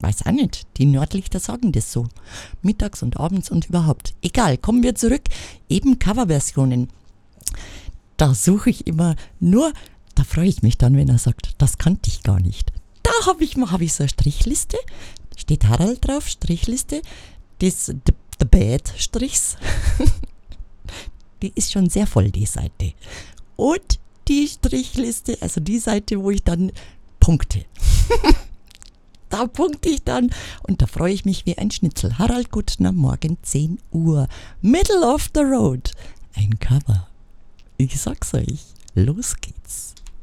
weiß auch nicht. Die Nordlichter sagen das so. Mittags und abends und überhaupt. Egal, kommen wir zurück. Eben Coverversionen. Da suche ich immer nur, da freue ich mich dann, wenn er sagt, das kannte ich gar nicht. Da habe ich so eine Strichliste. Steht Harald drauf, Strichliste. Das The Bad Strichs. Die ist schon sehr voll, die Seite. Und die Strichliste, also die Seite, wo ich dann punkte. Da punkte ich dann und da freue ich mich wie ein Schnitzel. Harald Gutner, morgen 10 Uhr. Middle of the Road. Ein Cover. Ich sag's euch. Los geht's.